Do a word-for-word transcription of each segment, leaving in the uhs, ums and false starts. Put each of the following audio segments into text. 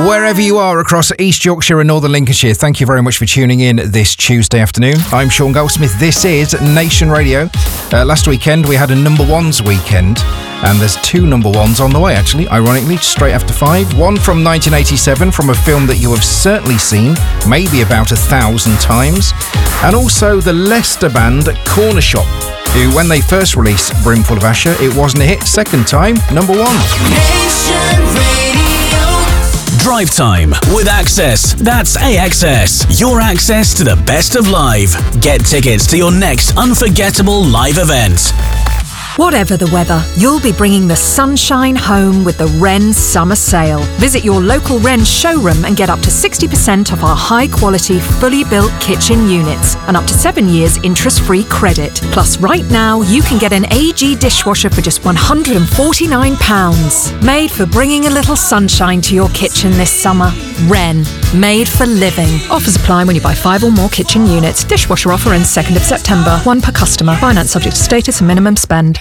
Wherever you are across East Yorkshire and Northern Lincolnshire, thank you very much for tuning in this Tuesday afternoon. I'm Sean Goldsmith. This is Nation Radio. Uh, last weekend we had a number ones weekend, and there's two number ones on the way, actually, ironically, straight after five. One from nineteen eighty-seven, from a film that you have certainly seen, maybe about a thousand times, and also the Leicester band Corner Shop, who, when they first released Brimful of Asher, it wasn't a hit. Second time, number one. Nation Radio. Drive Time with Access. That's A X S. Your access to the best of live. Get tickets to your next unforgettable live event. Whatever the weather, you'll be bringing the sunshine home with the Wren Summer Sale. Visit your local Wren showroom and get up to sixty percent off our high-quality, fully built kitchen units and up to seven years interest-free credit. Plus, right now, you can get an A G dishwasher for just one hundred forty-nine pounds. Made for bringing a little sunshine to your kitchen this summer. Wren. Made for living. Offers apply when you buy five or more kitchen units. Dishwasher offer ends second of September. One per customer. Finance subject to status and minimum spend.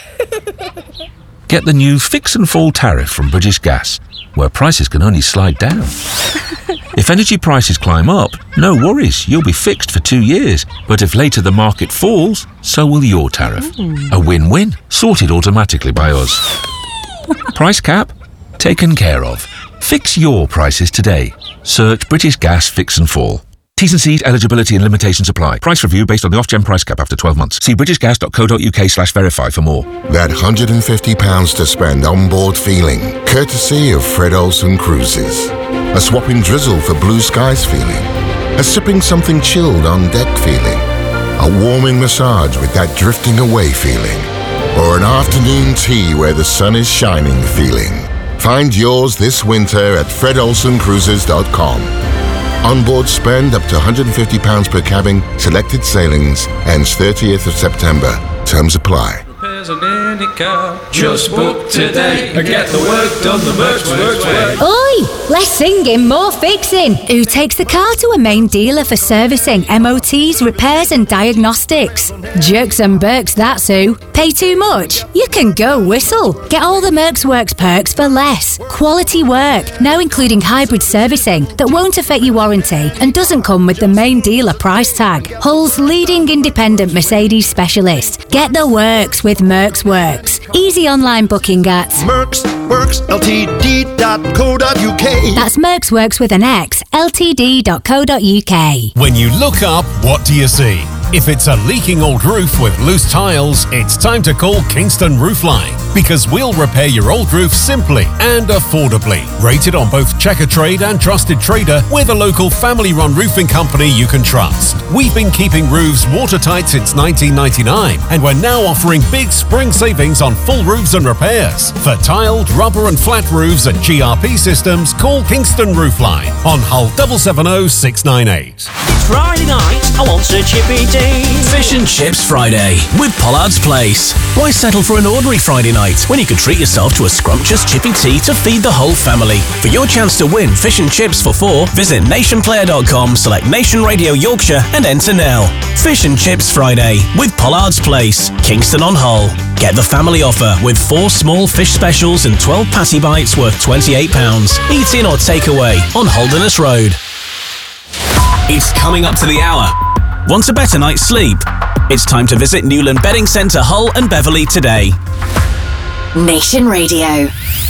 Get the new Fix and Fall tariff from British Gas, where prices can only slide down. If energy prices climb up, no worries, you'll be fixed for two years. But if later the market falls, so will your tariff. Mm. A win-win, sorted automatically by us. Price cap? Taken care of. Fix your prices today. Search British Gas Fix and Fall. T's and C's, eligibility and limitations apply. Price review based on the off-gen price cap after twelve months. See britishgas.co.uk slash verify for more. That one hundred fifty pounds to spend on board feeling, courtesy of Fred Olsen Cruises. A swapping drizzle for blue skies feeling. A sipping something chilled on deck feeling. A warming massage with that drifting away feeling. Or an afternoon tea where the sun is shining feeling. Find yours this winter at fred olsen cruises dot com. Onboard spend up to one hundred fifty pounds per cabin. Selected sailings. Ends thirtieth of September. Terms apply. Just book today and get the work done the Mercs Works way. Oi! Less singing, more fixing. Who takes the car to a main dealer for servicing, M O Ts, repairs and diagnostics? Jerks and Berks, that's who. Pay too much? You can go Whistle. Get all the Mercs Works perks for less. Quality work, now including hybrid servicing that won't affect your warranty and doesn't come with the main dealer price tag. Hull's leading independent Mercedes specialist. Get the works with Mercs Works. Easy online booking at Mercs Works L T D dot co dot U K. That's Mercs Works with an X, L T D dot co dot U K. When you look up, what do you see? If it's a leaking old roof with loose tiles, it's time to call Kingston Roofline, because we'll repair your old roof simply and affordably. Rated on both Checker Trade and Trusted Trader, we're the local family-run roofing company you can trust. We've been keeping roofs watertight since nineteen ninety-nine, and we're now offering big spring savings on full roofs and repairs. For tiled, rubber and flat roofs and G R P systems, call Kingston Roofline on Hull seven seven zero six nine eight. It's Friday night, I want a chippy tea. Fish and Chips Friday with Pollard's Place. Why settle for an ordinary Friday night when you could treat yourself to a scrumptious chippy tea to feed the whole family? For your chance to win fish and chips for four, visit nation player dot com, select Nation Radio Yorkshire and enter now. Fish and Chips Friday with Pollard's Place, Kingston on Hull. Get the family offer with four small fish specials and twelve patty bites worth twenty-eight pounds. Eat in or take away on Holderness Road. It's coming up to the hour. Want a better night's sleep? It's time to visit Newland Bedding Centre, Hull and Beverley today. Nation Radio.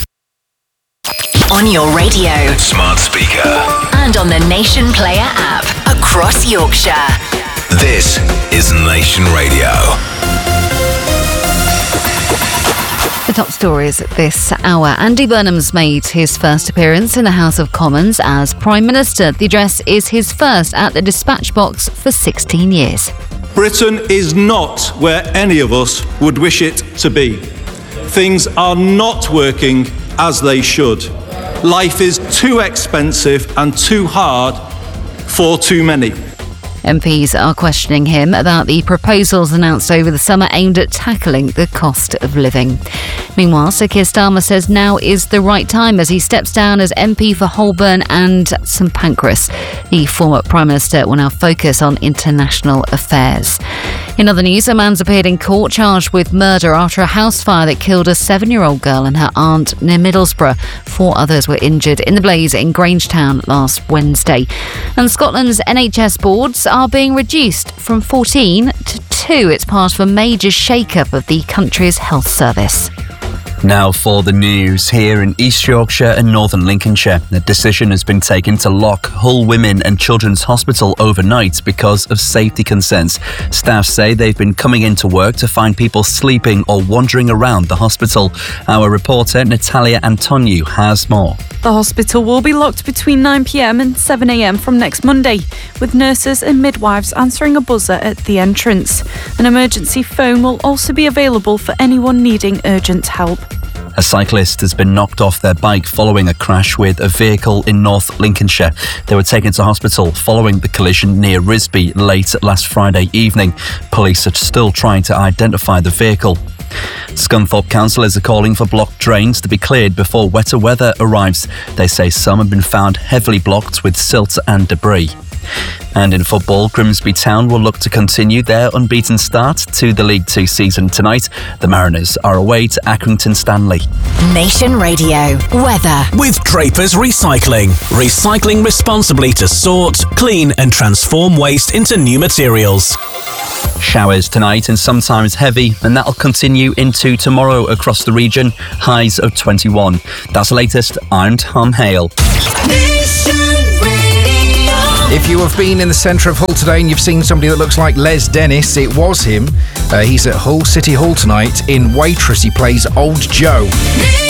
On your radio, smart speaker, and on the Nation Player app across Yorkshire. This is Nation Radio. The top stories this hour. Andy Burnham's made his first appearance in the House of Commons as Prime Minister. The address is his first at the dispatch box for sixteen years. Britain is not where any of us would wish it to be. Things are not working as they should. Life is too expensive and too hard for too many. M Ps are questioning him about the proposals announced over the summer aimed at tackling the cost of living. Meanwhile, Sir Keir Starmer says now is the right time as he steps down as M P for Holborn and St Pancras. The former Prime Minister will now focus on international affairs. In other news, a man's appeared in court charged with murder after a house fire that killed a seven-year-old girl and her aunt near Middlesbrough. Four others were injured in the blaze in Grangetown last Wednesday. And Scotland's N H S boards are being reduced from fourteen to two. It's part of a major shake-up of the country's health service. Now for the news. Here in East Yorkshire and Northern Lincolnshire, the decision has been taken to lock Hull Women and Children's Hospital overnight because of safety concerns. Staff say they've been coming into work to find people sleeping or wandering around the hospital. Our reporter Natalia Antoniou has more. The hospital will be locked between nine p m and seven a m from next Monday, with nurses and midwives answering a buzzer at the entrance. An emergency phone will also be available for anyone needing urgent help. A cyclist has been knocked off their bike following a crash with a vehicle in North Lincolnshire. They were taken to hospital following the collision near Risby late last Friday evening. Police are still trying to identify the vehicle. Scunthorpe councillors are calling for blocked drains to be cleared before wetter weather arrives. They say some have been found heavily blocked with silt and debris. And in football, Grimsby Town will look to continue their unbeaten start to the League Two season tonight. The Mariners are away to Accrington Stanley. Nation Radio weather with Drapers Recycling. Recycling responsibly to sort, clean and transform waste into new materials. Showers tonight and sometimes heavy, and that'll continue into tomorrow across the region. Highs of twenty-one. That's the latest. I'm Tom Hale. If you have been in the centre of Hull today and you've seen somebody that looks like Les Dennis, it was him. Uh, he's at Hull City Hall tonight. In Waitress, he plays Old Joe.